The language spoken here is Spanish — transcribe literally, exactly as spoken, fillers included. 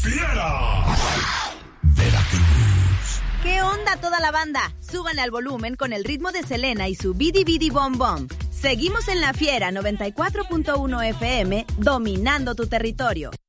Fiera. Veracruz. ¿Qué onda toda la banda? Súbanle al volumen con el ritmo de Selena y su Bidi Bidi Bom Bom. Seguimos en La Fiera noventa y cuatro punto uno F M, dominando tu territorio.